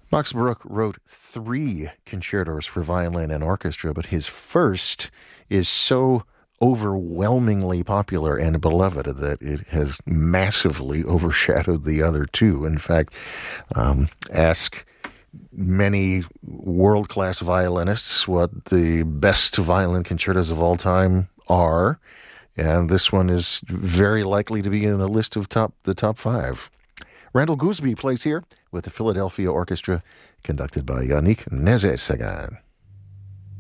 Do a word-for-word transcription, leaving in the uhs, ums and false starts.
Max Bruch wrote three concertos for violin and orchestra, but his first is so overwhelmingly popular and beloved that it has massively overshadowed the other two. In fact, um, ask many world-class violinists what the best violin concertos of all time are, and this one is very likely to be in the list of top the top five. Randall Gooseby plays here with the Philadelphia Orchestra, conducted by Yannick Nézet-Séguin.